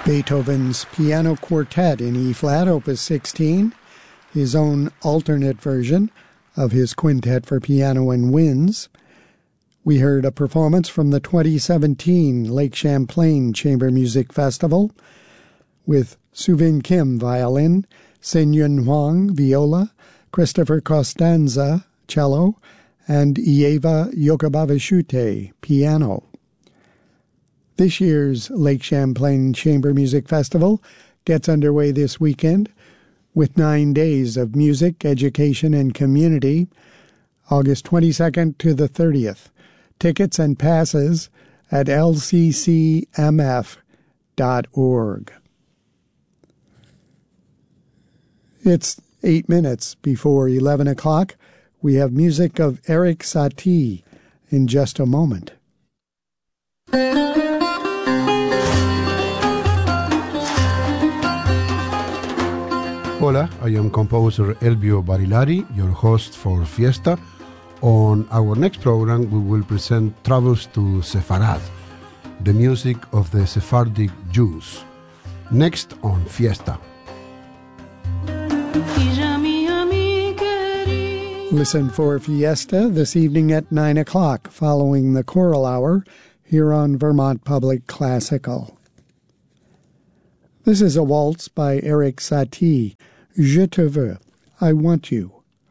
Beethoven's Piano Quartet in E-flat, Opus 16, his own alternate version of his Quintet for Piano and Winds. We heard a performance from the 2017 Lake Champlain Chamber Music Festival with Suvin Kim, violin, Sen-Yun Huang, viola, Christopher Costanza, cello, and Ieva Yokobavishute, piano. This year's Lake Champlain Chamber Music Festival gets underway this weekend with 9 days of music, education, and community, August 22nd to the 30th. Tickets and passes at lccmf.org. It's 8 minutes before 11 o'clock. We have music of Erik Satie in just a moment. Hola, I am composer Elvio Barilari, your host for Fiesta. On our next program, we will present Travels to Sepharad, the music of the Sephardic Jews. Next on Fiesta. Listen for Fiesta this evening at 9 o'clock, following the choral hour here on Vermont Public Classical. This is a waltz by Erik Satie, Je te veux, I want you.